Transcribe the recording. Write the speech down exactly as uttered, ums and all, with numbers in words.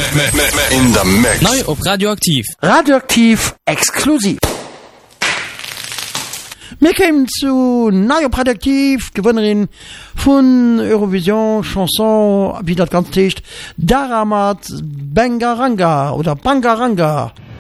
In the mix. Neu op Radioaktiv. Radioaktiv exklusiv. Wir kämen zu Neu op Radioaktiv, Gewinnerin von Eurovision Chanson, wie das ganz heißt, Daramat Bangaranga oder Bangaranga.